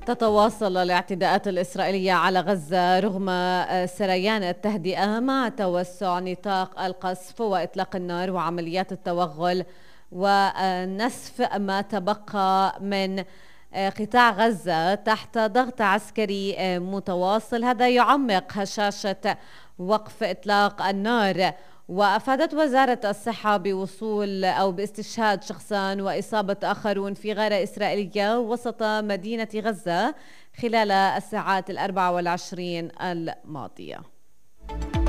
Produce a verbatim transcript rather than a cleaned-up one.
تتواصل الاعتداءات الإسرائيلية على غزة رغم سريان التهدئة مع توسع نطاق القصف وإطلاق النار وعمليات التوغل ونسف ما تبقى من قطاع غزة تحت ضغط عسكري متواصل. هذا يعمق هشاشة وقف إطلاق النار. وأفادت وزارة الصحة بوصول أو باستشهاد شخصان وإصابة آخرون في غارة إسرائيلية وسط مدينة غزة خلال الساعات الأربع والعشرين الماضية.